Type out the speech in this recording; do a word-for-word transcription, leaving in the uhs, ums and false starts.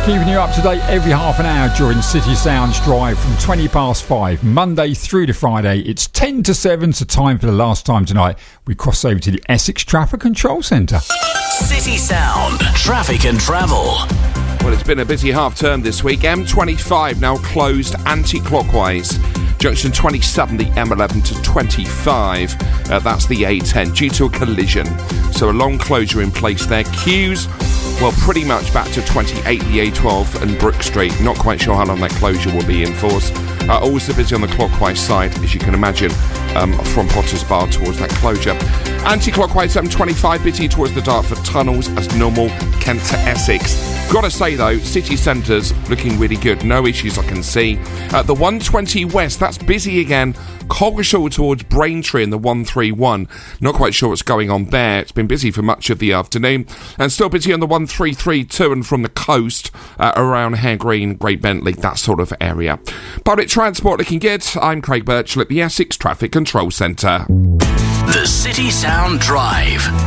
Keeping you up to date every half an hour during City Sounds Drive from twenty past five, Monday through to Friday. It's ten to seven, so time for the last time tonight. We cross over to the Essex Traffic Control Centre. City Sound Traffic and Travel. Well, it's been a busy half term this week. M twenty-five now closed anti-clockwise. Junction twenty-seven, the M eleven to twenty-five. Uh, that's the A ten due to a collision. So a long closure in place there. Queues, well, pretty much back to twenty-eight, the A twelve and Brook Street. Not quite sure how long that closure will be in force. Uh, also busy on the clockwise side, as you can imagine, um, from Potters Bar towards that closure. Anti-clockwise M twenty-five, busy towards the Dartford tunnels as normal. Kent to Essex. Gotta say though, city centre's looking really good. No issues I can see. At the one twenty West, that's busy again. Coggeshall towards Braintree in the one thirty-one. Not quite sure what's going on there. It's been busy for much of the afternoon. And still busy on the one three three to and from the coast uh, around Hare Green, Great Bentley, that sort of area. Public transport looking good. I'm Craig Birchall at the Essex Traffic Control Centre. The City Sound Drive.